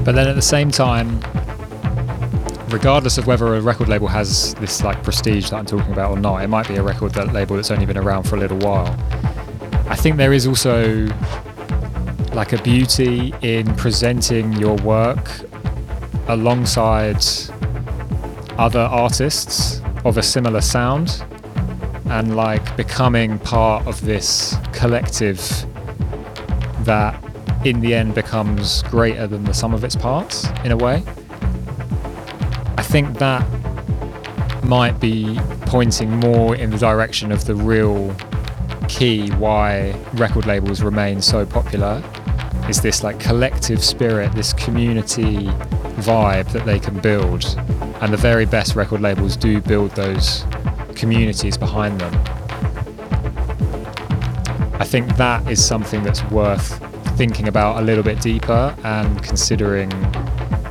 But then at the same time, regardless of whether a record label has this like prestige that I'm talking about or not, it might be a record label that's only been around for a little while. I think there is also like a beauty in presenting your work alongside other artists of a similar sound and like becoming part of this collective that in the end becomes greater than the sum of its parts in a way. I think that might be pointing more in the direction of the real key why record labels remain so popular, is this like collective spirit, this community vibe that they can build, and the very best record labels do build those communities behind them. I think that is something that's worth thinking about a little bit deeper and considering